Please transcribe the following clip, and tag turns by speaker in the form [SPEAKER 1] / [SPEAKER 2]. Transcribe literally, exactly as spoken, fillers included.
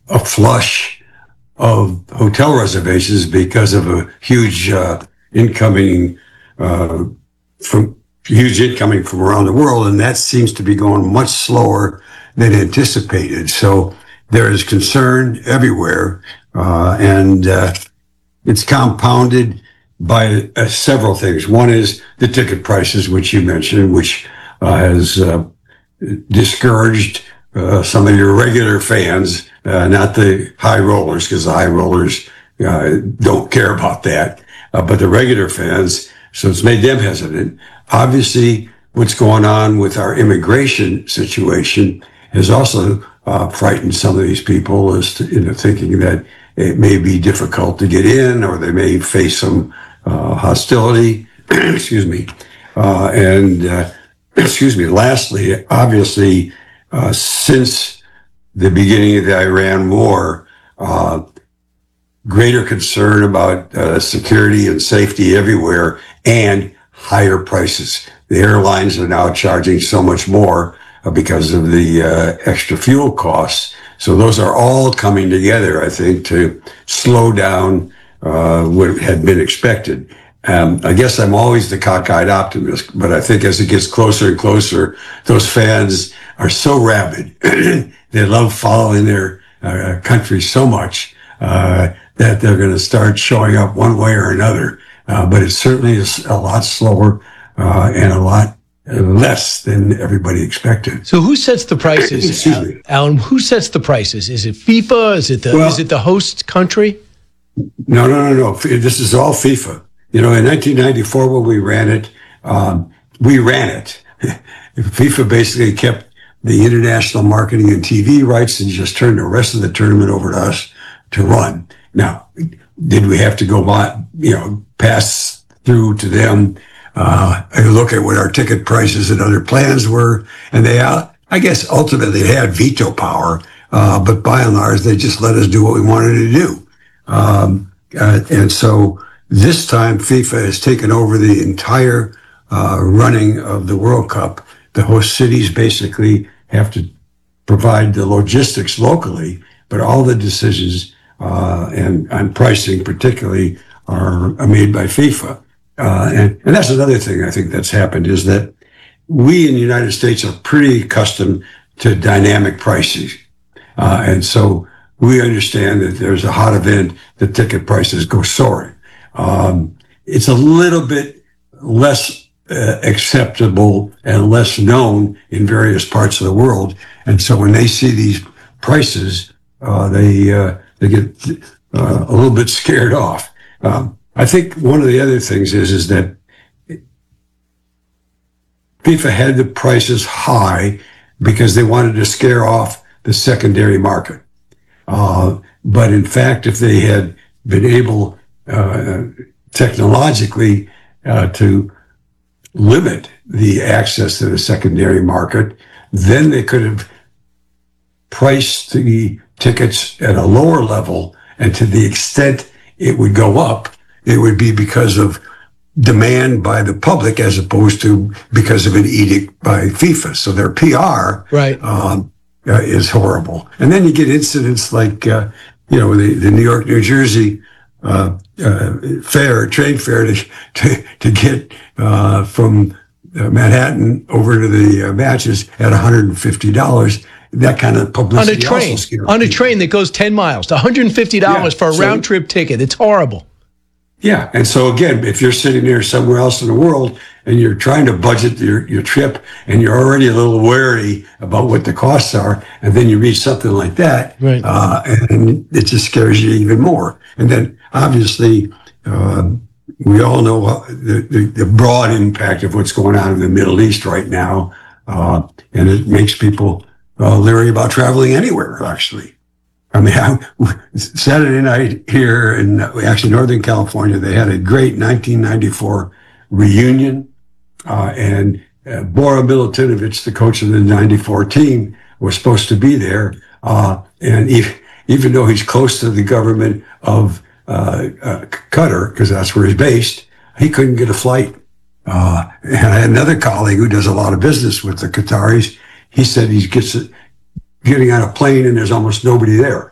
[SPEAKER 1] a flush of hotel reservations because of a huge uh, incoming uh, from huge incoming from around the world, and that seems to be going much slower than anticipated. So there is concern everywhere, uh, and uh, it's compounded by uh, several things. One is the ticket prices, which you mentioned, which uh, has uh, discouraged uh, some of your regular fans, uh, not the high rollers, because the high rollers uh, don't care about that, uh, but the regular fans. So it's made them hesitant. Obviously, what's going on with our immigration situation has also uh, frightened some of these people as to, into thinking that it may be difficult to get in, or they may face some uh, hostility. Excuse me. Uh, and uh, excuse me. Lastly, obviously, uh, since the beginning of the Iran war, uh, greater concern about uh, security and safety everywhere, and higher prices. The airlines are now charging so much more uh, because of the uh, extra fuel costs. So those are all coming together, I think, to slow down uh, what had been expected. Um, I guess I'm always the cockeyed optimist, but I think as it gets closer and closer, those fans are so rabid. They love following their uh, country so much uh, that they're going to start showing up one way or another. Uh, but it certainly is a lot slower uh, and a lot less than everybody expected.
[SPEAKER 2] So who sets the prices,
[SPEAKER 1] Excuse me.
[SPEAKER 2] Alan? Who sets the prices? Is it FIFA? Is it the
[SPEAKER 1] well,
[SPEAKER 2] is it the host country?
[SPEAKER 1] No, no, no, no. This is all FIFA. You know, in nineteen ninety-four, when we ran it, um, we ran it. FIFA basically kept the international marketing and T V rights and just turned the rest of the tournament over to us to run. Now, did we have to go by, you know, pass through to them, uh, and look at what our ticket prices and other plans were? And they, uh, I guess, ultimately had veto power, uh, but by and large, they just let us do what we wanted to do. Um, uh, and so this time, FIFA has taken over the entire uh, running of the World Cup. The host cities basically have to provide the logistics locally, but all the decisions uh, and on pricing particularly are, are made by FIFA. Uh, and, and that's another thing I think that's happened, is that we in the United States are pretty accustomed to dynamic pricing. Uh, and so we understand that there's a hot event, the ticket prices go soaring. Um, it's a little bit less uh, acceptable and less known in various parts of the world. And so when they see these prices, uh, they, uh, they get uh, a little bit scared off. Um, I think one of the other things is, is that FIFA had the prices high because they wanted to scare off the secondary market. Uh, but in fact, if they had been able uh, technologically uh, to limit the access to the secondary market, then they could have priced the tickets at a lower level, and to the extent it would go up, it would be because of demand by the public as opposed to because of an edict by FIFA. So their P R
[SPEAKER 2] right.
[SPEAKER 1] um, uh, is horrible. And then you get incidents like, uh, you know, the, the New York, New Jersey uh, uh, fare, train fare to, to, to get uh, from uh, Manhattan over to the uh, matches at one hundred fifty dollars. That kind of publicity
[SPEAKER 2] on a train,
[SPEAKER 1] also scares
[SPEAKER 2] on a
[SPEAKER 1] people.
[SPEAKER 2] train that goes ten miles, one hundred fifty dollars
[SPEAKER 1] Yeah,
[SPEAKER 2] for a
[SPEAKER 1] so-
[SPEAKER 2] round trip ticket. It's horrible.
[SPEAKER 1] Yeah. And so again, if you're sitting there somewhere else in the world and you're trying to budget your, your trip and you're already a little wary about what the costs are, and then you read something like that,
[SPEAKER 2] Right.
[SPEAKER 1] uh, and it just scares you even more. And then obviously, uh, we all know how- the, the, the broad impact of what's going on in the Middle East right now. Uh, and it makes people uh, leery about traveling anywhere, actually. I mean, I, Saturday night here in actually Northern California, they had a great nineteen ninety-four reunion, uh, and uh, Bora Milutinovic, the coach of the ninety-four team, was supposed to be there. Uh, and even, even though he's close to the government of uh, uh, Qatar, because that's where he's based, he couldn't get a flight. Uh, and I had another colleague who does a lot of business with the Qataris. He said he gets it. Getting on a plane and there's almost nobody there.